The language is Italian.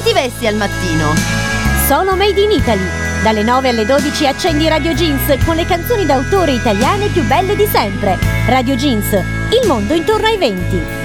ti vesti al mattino? Sono Made in Italy. Dalle 9 alle 12 accendi Radio Jeans con le canzoni d'autore italiane più belle di sempre. Radio Jeans, il mondo intorno ai venti.